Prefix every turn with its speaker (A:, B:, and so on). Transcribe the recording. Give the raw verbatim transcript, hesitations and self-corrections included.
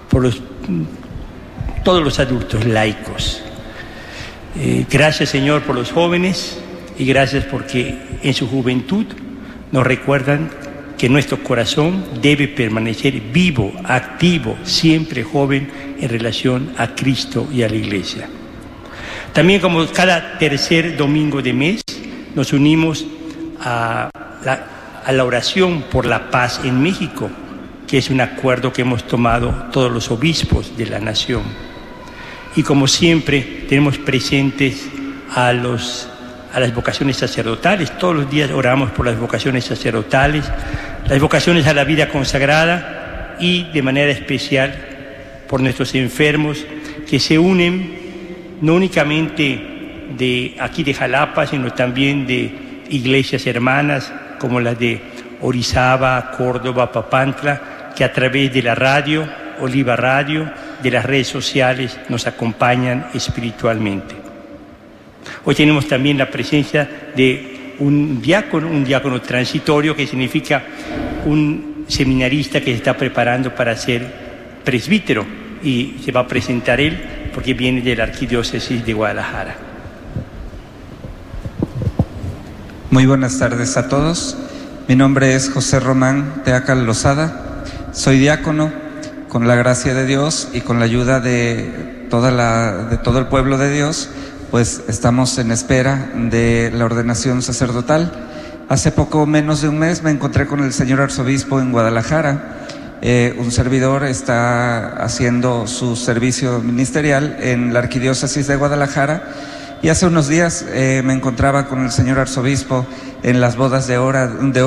A: por los, todos los adultos laicos. Eh, gracias, Señor, por los jóvenes y gracias porque en su juventud nos recuerdan que nuestro corazón debe permanecer vivo, activo, siempre joven en relación a Cristo y a la Iglesia. También, como cada tercer domingo de mes, nos unimos a la, a la oración por la paz en México, que es un acuerdo que hemos tomado todos los obispos de la nación. Y como siempre, tenemos presentes a, los, a las vocaciones sacerdotales. Todos los días oramos por las vocaciones sacerdotales, las vocaciones a la vida consagrada y, de manera especial, por nuestros enfermos que se unen no únicamente de aquí de Jalapa, sino también de iglesias hermanas como las de Orizaba, Córdoba, Papantla, que a través de la radio, Oliva Radio, de las redes sociales, nos acompañan espiritualmente. Hoy tenemos también la presencia de un diácono, un diácono transitorio, que significa un seminarista que se está preparando para ser presbítero, y se va a presentar él porque viene de la Arquidiócesis de Guadalajara.
B: Muy buenas tardes a todos. Mi nombre es José Román Teacal Lozada. Soy diácono. Con la gracia de Dios y con la ayuda de, toda la, de todo el pueblo de Dios, pues estamos en espera de la ordenación sacerdotal. Hace poco menos de un mes me encontré con el señor arzobispo en Guadalajara. Eh, un servidor está haciendo su servicio ministerial en la Arquidiócesis de Guadalajara y hace unos días eh, me encontraba con el señor arzobispo en las bodas de hora de